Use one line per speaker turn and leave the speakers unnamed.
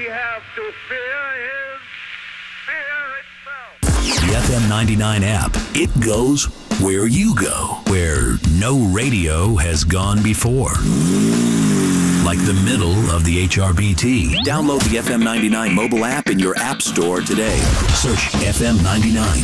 have to fear is fear itself.
The FM 99 app. It goes where you go, where no radio has gone before. Like the middle of the HRBT. Download the FM 99 mobile app in your app store today. Search FM 99.